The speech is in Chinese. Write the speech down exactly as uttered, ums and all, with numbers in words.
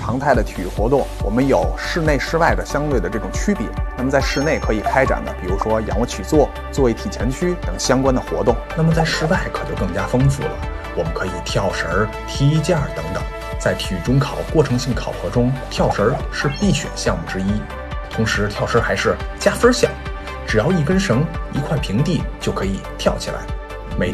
常态的体育活动，我们有室内室外的相对的这种区别。那么在室内可以开展的，比如说仰卧起坐、坐位体前屈等相关的活动。 那么在室外可就更加丰富了，我们可以跳绳、踢毽等等。在体育中考过程性考核中，跳绳是必选项目之一，同时跳绳还是加分项，只要一根绳、一块平地就可以跳起来。